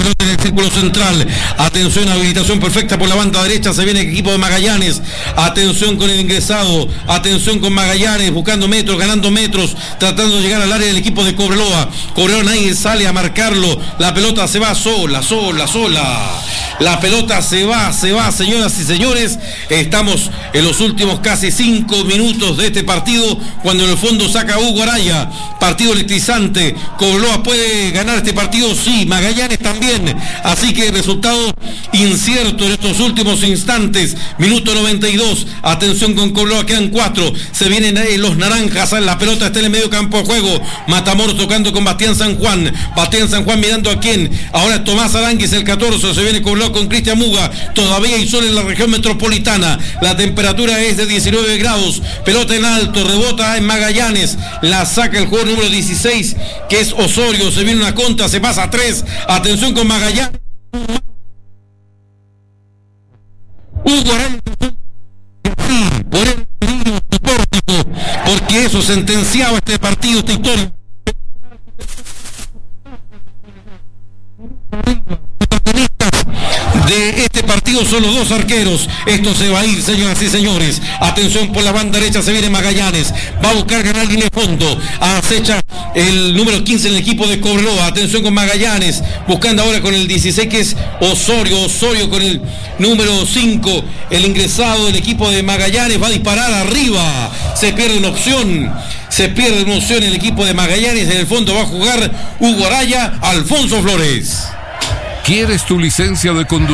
pelota en el círculo central. Atención, habilitación perfecta por la banda derecha. Se viene el equipo de Magallanes. Atención con el ingresado. Atención con Magallanes, buscando metros, ganando metros, tratando de llegar al área del equipo de Cobreloa. Cobreloa nadie sale a marcarlo. La pelota se va sola. La pelota se va, señoras y señores. Estamos en los últimos casi 5 minutos de este partido, cuando en el fondo saca Hugo Araya. Partido electrizante. Cobreloa puede ganar este partido, sí, Magallanes también. Así que resultado incierto en estos últimos instantes. Minuto 92. Atención con Cobreloa, quedan 4. Se vienen los naranjas. La pelota está en el medio campo de juego. Matamoros tocando con Bastián San Juan. Bastián San Juan mirando a quién. Ahora Tomás Aránguiz, el 14. Se viene Cobreloa con Cristian Muga. Todavía hay sol en la región metropolitana. La temperatura es de 19 grados. Pelota en alto, rebota en Magallanes. La saca el jugador número 16, que es Osorio. Se viene una contra, se pasa a 3. Atención con Magallanes. Hugo Araya. Por el pórtico, porque eso sentenciaba este partido, esta historia. De este partido son los 2 arqueros. Esto se va a ir, señoras y señores. Atención, por la banda derecha se viene Magallanes. Va a buscar ganar línea de fondo. Acecha el número 15 en el equipo de Cobreloa. Atención con Magallanes. Buscando ahora con el 16, que es Osorio. Osorio con el número 5. El ingresado del equipo de Magallanes va a disparar arriba. Se pierde una opción. El equipo de Magallanes. En el fondo va a jugar Hugo Araya. Alfonso Flores. ¿Quieres tu licencia de conducir?